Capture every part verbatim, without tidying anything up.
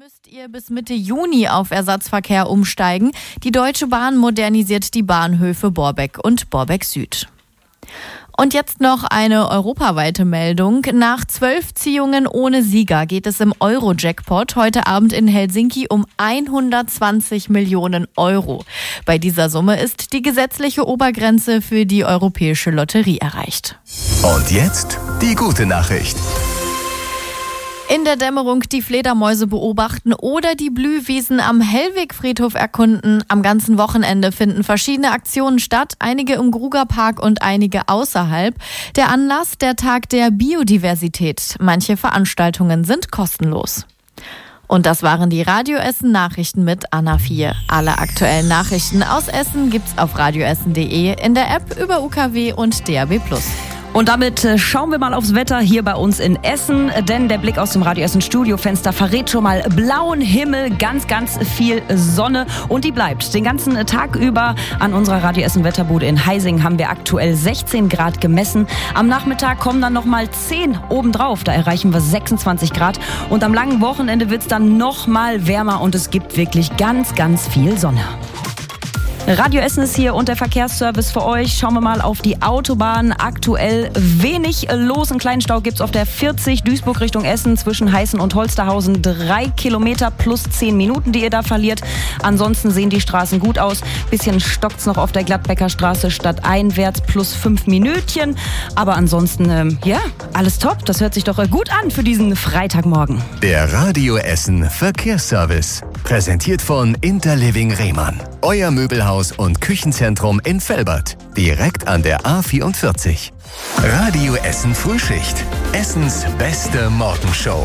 müsst ihr bis Mitte Juni auf Ersatzverkehr umsteigen. Die Deutsche Bahn modernisiert die Bahnhöfe Borbeck und Borbeck Süd. Und jetzt noch eine europaweite Meldung. Nach zwölf Ziehungen ohne Sieger geht es im Euro-Jackpot heute Abend in Helsinki um hundertzwanzig Millionen Euro. Bei dieser Summe ist die gesetzliche Obergrenze für die Europäische Lotterie erreicht. Und jetzt die gute Nachricht. In der Dämmerung die Fledermäuse beobachten oder die Blühwiesen am Hellwig-Friedhof erkunden. Am ganzen Wochenende finden verschiedene Aktionen statt, einige im Grugerpark und einige außerhalb. Der Anlass, der Tag der Biodiversität. Manche Veranstaltungen sind kostenlos. Und das waren die Radio Essen Nachrichten mit Anna vier. Alle aktuellen Nachrichten aus Essen gibt's auf radioessen punkt de, in der App, über U K W und D A B plus. Und damit schauen wir mal aufs Wetter hier bei uns in Essen, denn der Blick aus dem Radio Essen Studiofenster verrät schon mal blauen Himmel, ganz, ganz viel Sonne und die bleibt den ganzen Tag über. An unserer Radio Essen Wetterbude in Heising haben wir aktuell sechzehn Grad gemessen. Am Nachmittag kommen dann nochmal zehn obendrauf, da erreichen wir sechsundzwanzig Grad und am langen Wochenende wird's dann nochmal wärmer und es gibt wirklich ganz, ganz viel Sonne. Radio Essen ist hier und der Verkehrsservice für euch. Schauen wir mal auf die Autobahn. Aktuell wenig los. Einen kleinen Stau gibt's auf der vierzig Duisburg Richtung Essen zwischen Heißen und Holsterhausen. Drei Kilometer plus zehn Minuten, die ihr da verliert. Ansonsten sehen die Straßen gut aus. Bisschen stockt's noch auf der Gladbecker Straße stadteinwärts plus fünf Minütchen. Aber ansonsten, ähm, ja, alles top. Das hört sich doch gut an für diesen Freitagmorgen. Der Radio Essen Verkehrsservice. Präsentiert von Interliving Rehmann. Euer Möbelhaus und Küchenzentrum in Velbert. Direkt an der A vierundvierzig. Radio Essen Frühschicht. Essens beste Morgenshow.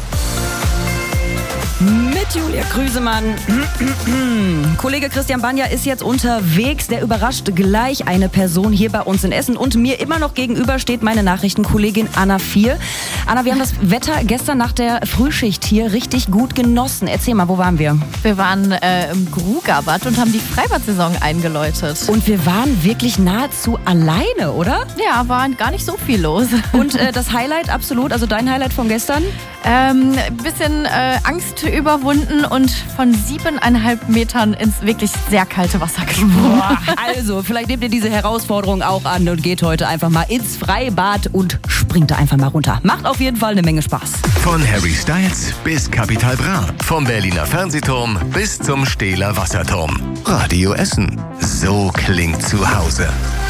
Mit Julia Krüsemann. Kollege Christian Banja ist jetzt unterwegs. Der überrascht gleich eine Person hier bei uns in Essen. Und mir immer noch gegenüber steht meine Nachrichtenkollegin Anna vier. Anna, wir haben das Wetter gestern nach der Frühschicht hier richtig gut genossen. Erzähl mal, wo waren wir? Wir waren äh, im Grugerbad und haben die Freibad-Saison eingeläutet. Und wir waren wirklich nahezu alleine, oder? Ja, war gar nicht so viel los. Und äh, das Highlight absolut, also dein Highlight von gestern? Ähm, bisschen äh, Angst überwunden und von siebeneinhalb Metern ins wirklich sehr kalte Wasser gesprungen. Boah, also, vielleicht nehmt ihr diese Herausforderung auch an und geht heute einfach mal ins Freibad und springt da einfach mal runter. Macht auf jeden Fall eine Menge Spaß. Von Harry Styles bis Capital Bra. Vom Berliner Fernsehturm bis zum Stehler Wasserturm. Radio Essen. So klingt zu Hause.